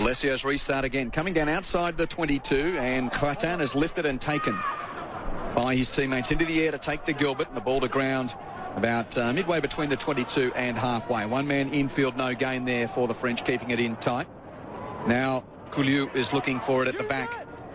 Lalessio's restart again. Coming down outside the 22, and Cretin is lifted and taken by his teammates into the air to take the Gilbert, and the ball to ground about midway between the 22 and halfway. One man infield, no gain there for the French, keeping it in tight. Now Couliou is looking for it at the back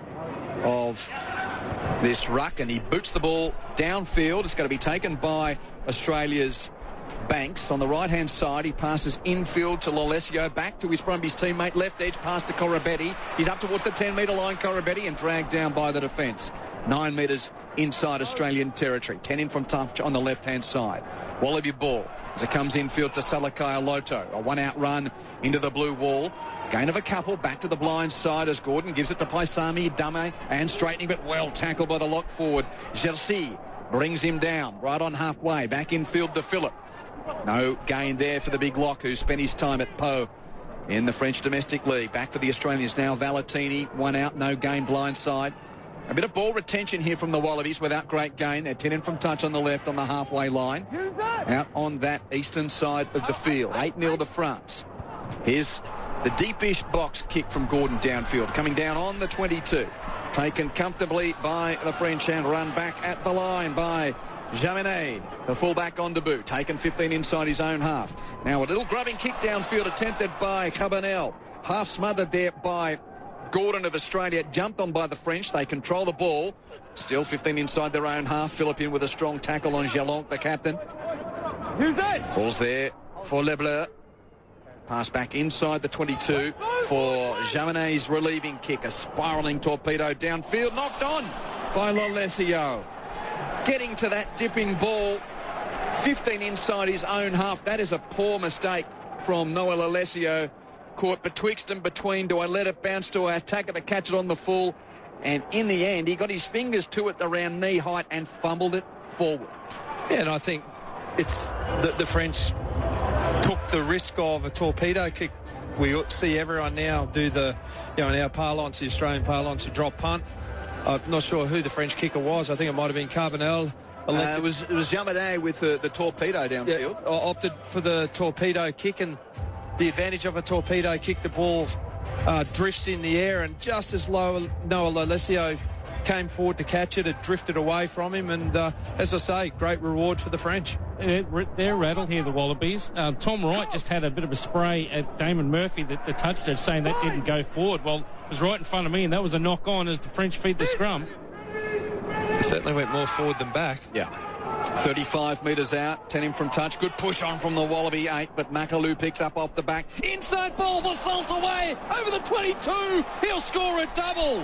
of this ruck, and he boots the ball downfield. It's going to be taken by Australia's Banks. On the right-hand side, he passes infield to Lalessio, back to his Brumbies teammate, left edge, pass to Corabetti. He's up towards the 10-metre line, Corabetti, and dragged down by the defence. 9 metres inside Australian territory. 10 in from touch on the left-hand side. Wallaby ball as it comes infield to Salakai Loto. A one-out run into the blue wall. Gain of a couple, back to the blind side as Gordon gives it to Paisami, Dame, and straightening, but well tackled by the lock forward. Jersey brings him down right on halfway. Back infield to Phillip. No gain there for the big lock, who spent his time at Pau in the French domestic league. Back for the Australians now, Valentini. One out, no gain, blind side. A bit of ball retention here from the Wallabies without great gain. They're 10 in from touch on the left on the halfway line. Out on that eastern side of the field. 8-0 to France. Here's the deepish box kick from Gordon downfield. Coming down on the 22. Taken comfortably by the French and run back at the line by Jaminet, the fullback on debut. Taken 15 inside his own half. Now a little grubbing kick downfield attempted by Cabanel. Half smothered there by Gordon of Australia. Jumped on by the French. They control the ball. Still 15 inside their own half. Phillip in with a strong tackle on Jalonc, the captain. Ball's there for Le Bleu. Pass back inside the 22 for Jaminet's relieving kick. A spiralling torpedo downfield. Knocked on by Lalessio. Getting to that dipping ball. 15 inside his own half. That is a poor mistake from Noah Lalessio. Caught betwixt and between. Do I let it bounce? Do I attack it to catch it on the full? And in the end, he got his fingers to it around knee height and fumbled it forward. Yeah, and I think it's the French took the risk of a torpedo kick. We see everyone now do the, in our parlance, the Australian parlance, a drop punt. I'm not sure who the French kicker was. I think it might have been Carbonell. It was Jaminet with the torpedo downfield. Yeah, opted for the torpedo kick, and the advantage of a torpedo kick, the ball drifts in the air, and just as Noah Lalessio came forward to catch it, it drifted away from him, and as I say, great reward for the French. They're rattled here, the Wallabies. Tom Wright just had a bit of a spray at Damon Murphy that touched it, saying that didn't go forward. Well, it was right in front of me, and that was a knock on as the French feed the scrum. It certainly went more forward than back. Yeah. 35 metres out, 10 in from touch. Good push on from the Wallaby 8, but Makalou picks up off the back. Inside ball, Vassant's away, over the 22. He'll score a double.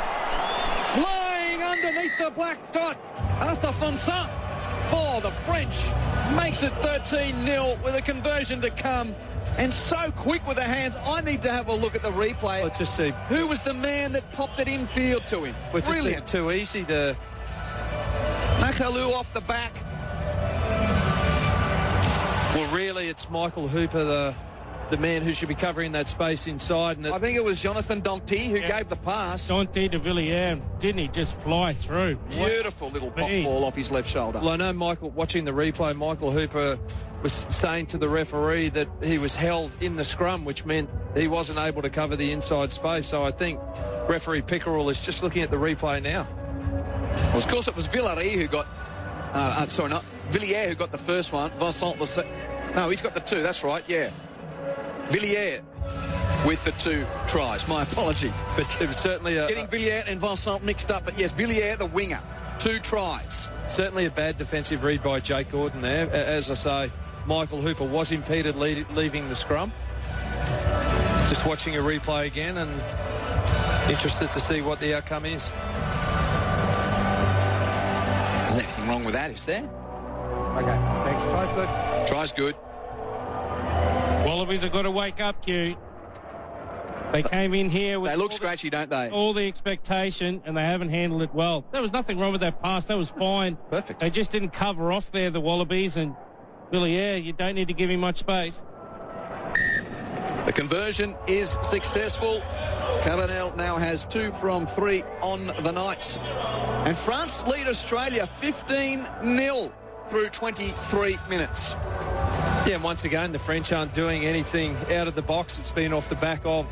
Flying underneath the black dot, Arthur Vassant for the French. Makes it 13-0 with a conversion to come. And so quick with the hands. I need to have a look at the replay. Let's just see. Who was the man that popped it infield to him? Brilliant. Too easy to... Makalou off the back. Well, really, it's Michael Hooper, the man who should be covering that space inside. And I think it was Jonathan Danty who gave the pass. Danty de Villiers, didn't he just fly through? Beautiful little pop ball off his left shoulder. Well, I know Michael, watching the replay, Michael Hooper was saying to the referee that he was held in the scrum, which meant he wasn't able to cover the inside space. So I think referee Pickerel is just looking at the replay now. Well, of course, it was Villiers who got... Villiers who got the first one. Vassant the No, he's got the two. That's right, yeah. Villiers with the 2 tries. My apology. But it was certainly getting Villiers and Vassant mixed up. But yes, Villiers, the winger. 2 tries. Certainly a bad defensive read by Jake Gordon there. As I say, Michael Hooper was impeded leaving the scrum. Just watching a replay again and interested to see what the outcome is. There's anything wrong with that, is there? Okay, thanks. Try's good. Try's good. Wallabies have got to wake up, Q. They came in here with... They look scratchy, don't they? All the expectation, and they haven't handled it well. There was nothing wrong with that pass. That was fine. Perfect. They just didn't cover off there, the Wallabies, and Villiers, you don't need to give him much space. The conversion is successful. Cabanel now has 2 from 3 on the night. And France lead Australia 15-0 through 23 minutes. Yeah, and once again, the French aren't doing anything out of the box. It's been off the back of